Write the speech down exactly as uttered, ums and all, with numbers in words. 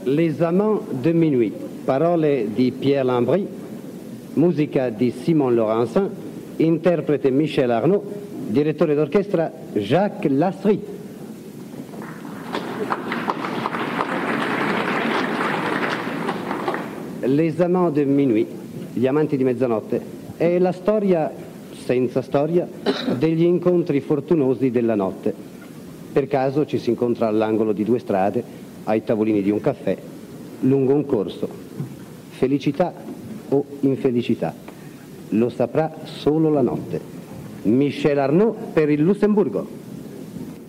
Les Amants de Minuit, parole di Pierre Lambry, musica di Simon Laurencin, interprete Michel Arnaud, direttore d'orchestra Jacques Lastry. Les Amants de Minuit, gli amanti di mezzanotte, è la storia, senza storia, degli incontri fortunosi della notte. Per caso ci si incontra all'angolo di due strade, ai tavolini di un caffè, lungo un corso. Felicità o infelicità? Lo saprà solo la notte. Michel Arnaud per il Lussemburgo.